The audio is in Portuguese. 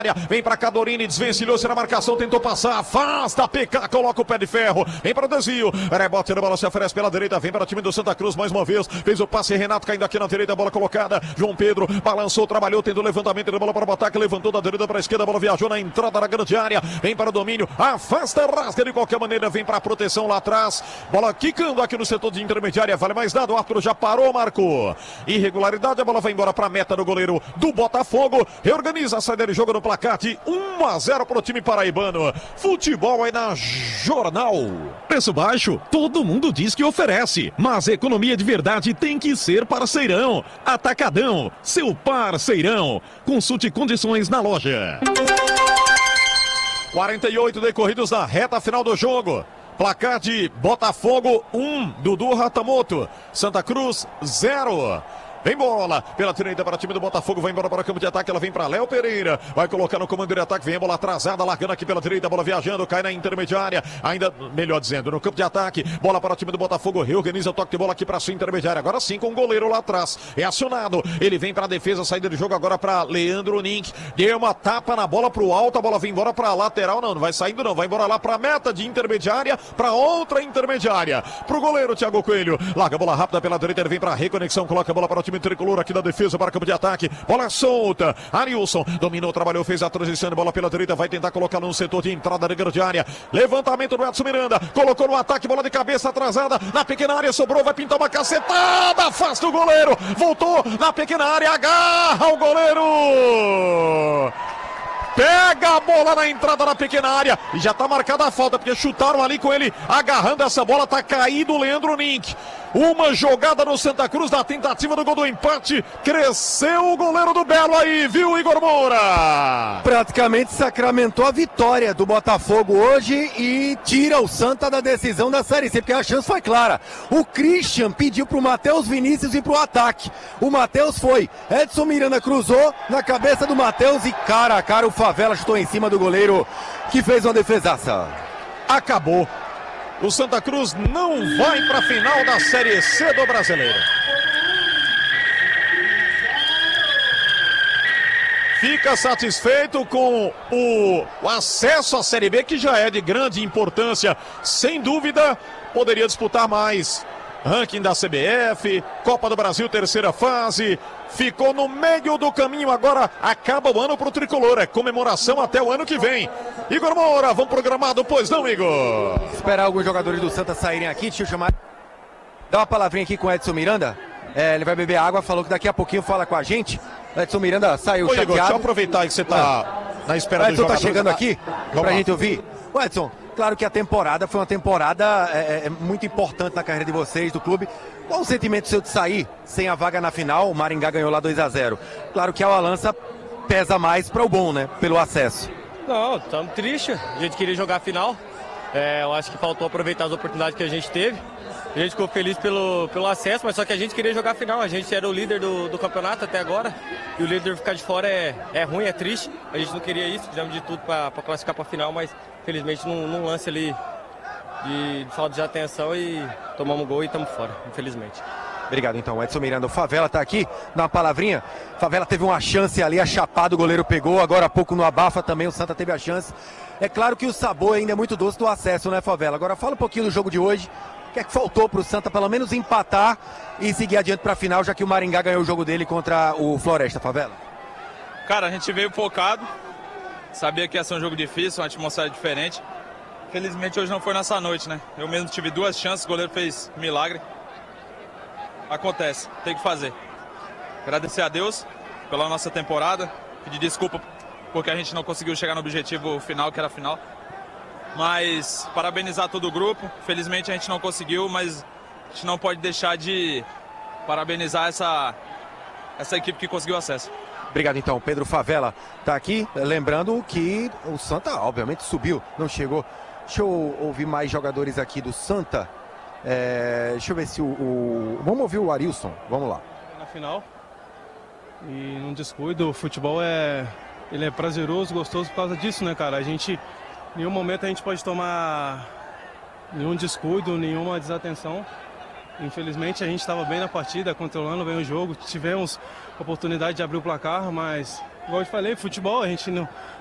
Vem pra Cadorini, desvencilhou-se na marcação, tentou passar, afasta, PK, coloca o pé de ferro, vem para o desvio, rebote na bola, se oferece pela direita, vem para o time do Santa Cruz mais uma vez, fez o passe, Renato caindo aqui na direita, bola colocada, João Pedro balançou, trabalhou, tentou levantamento da bola para o ataque, levantou da direita para a esquerda, a bola viajou na entrada da grande área, vem para o domínio, afasta, rasga de qualquer maneira, vem para a proteção lá atrás, bola quicando aqui no setor de intermediária, vale mais nada, o árbitro já parou, marcou, irregularidade, a bola vai embora para a meta do goleiro do Botafogo, reorganiza a saída de jogo no placar de 1-0 para o time paraibano. Futebol aí na Jornal. Preço baixo, todo mundo diz que oferece, mas economia de verdade tem que ser parceirão. Atacadão, seu parceirão. Consulte condições na loja. 48 decorridos na reta final do jogo. Placar de Botafogo 1, Dudu Ratamoto. Santa Cruz 0. Vem bola pela direita para o time do Botafogo, vai embora para o campo de ataque, ela vem para Léo Pereira, vai colocar no comando de ataque, vem a bola atrasada, largando aqui pela direita, a bola viajando, cai na intermediária, ainda melhor dizendo, no campo de ataque, bola para o time do Botafogo, reorganiza o toque de bola aqui para a sua intermediária, agora sim com o goleiro lá atrás, é acionado, ele vem para a defesa, saída de jogo agora para Leandro Nink, deu uma tapa na bola para o alto, a bola vem embora para a lateral, não vai saindo não, vai embora lá para a meta de intermediária, para outra intermediária, para o goleiro Thiago Coelho, larga a bola rápida pela direita, ele vem para a reconexão, coloca a bola para o time tricolor aqui da defesa, para o campo de ataque, bola solta, Arilson dominou, trabalhou, fez a transição de bola pela direita, vai tentar colocá-lo no setor de entrada da grande área, levantamento do Edson Miranda, colocou no ataque, bola de cabeça atrasada, na pequena área, sobrou, vai pintar uma cacetada, afasta o goleiro, voltou na pequena área, agarra o goleiro! Pega a bola na entrada da pequena área e já tá marcada a falta, porque chutaram ali com ele agarrando essa bola, tá caído o Leandro Nink. Uma jogada no Santa Cruz na tentativa do gol do empate, cresceu o goleiro do Belo aí, viu, Igor Moura? Praticamente sacramentou a vitória do Botafogo hoje e tira o Santa da decisão da Série C, porque a chance foi clara. O Christian pediu pro Matheus Vinícius ir pro ataque. O Matheus foi, Edson Miranda cruzou na cabeça do Matheus e cara a cara o Favela chutou em cima do goleiro que fez uma defesaça. Acabou. O Santa Cruz não vai para a final da Série C do Brasileiro. Fica satisfeito com o acesso à Série B, que já é de grande importância. Sem dúvida, poderia disputar mais. Ranking da CBF, Copa do Brasil, terceira fase. Ficou no meio do caminho, agora acaba o ano pro tricolor. É comemoração até o ano que vem. Igor Moura, vamos programado, pois não, Igor? Esperar alguns jogadores do Santa saírem aqui, deixa eu chamar. Dá uma palavrinha aqui com o Edson Miranda. Ele vai beber água, falou que daqui a pouquinho fala com a gente. O Edson Miranda saiu chateado. Igor, deixa eu aproveitar que você tá na espera do jogador. O Edson tá chegando aqui pra gente ouvir. O Edson, claro que a temporada foi uma temporada muito importante na carreira de vocês, do clube. Qual o sentimento seu de sair sem a vaga na final? O Maringá ganhou lá 2-0. Claro que a balança pesa mais para o bom, né? Pelo acesso. Não, estamos tristes. A gente queria jogar a final. Eu acho que faltou aproveitar as oportunidades que a gente teve. A gente ficou feliz pelo acesso, mas só que a gente queria jogar a final. A gente era o líder do campeonato até agora. E o líder ficar de fora é ruim, é triste. A gente não queria isso, fizemos de tudo para classificar para a final, mas felizmente num lance ali de falta de atenção e tomamos gol e estamos fora, infelizmente. Obrigado então, Edson Miranda. O Favela tá aqui, dá uma palavrinha. Favela teve uma chance ali, a chapada, o goleiro pegou, agora há pouco no abafa também, o Santa teve a chance. É claro que o sabor ainda é muito doce do acesso, né, Favela? Agora fala um pouquinho do jogo de hoje. O que é que faltou pro Santa pelo menos empatar e seguir adiante pra final, já que o Maringá ganhou o jogo dele contra o Floresta, Favela? Cara, a gente veio focado, sabia que ia ser um jogo difícil, uma atmosfera diferente. Felizmente hoje não foi nessa noite, né? Eu mesmo tive 2 chances, o goleiro fez milagre. Acontece, tem que fazer. Agradecer a Deus pela nossa temporada, pedir desculpa porque a gente não conseguiu chegar no objetivo final, que era a final. Mas parabenizar todo o grupo, felizmente a gente não conseguiu, mas a gente não pode deixar de parabenizar essa equipe que conseguiu acesso. Obrigado então, Pedro Favela tá aqui, lembrando que o Santa obviamente subiu, não chegou. Deixa eu ouvir mais jogadores aqui do Santa. Deixa eu ver se vamos ouvir o Arilson, vamos lá. Na final, e não descuido, o futebol ele é prazeroso, gostoso por causa disso, né, cara? Em nenhum momento a gente pode tomar nenhum descuido, nenhuma desatenção. Infelizmente a gente estava bem na partida, controlando bem o jogo, tivemos oportunidade de abrir o placar, mas igual eu te falei, futebol, a gente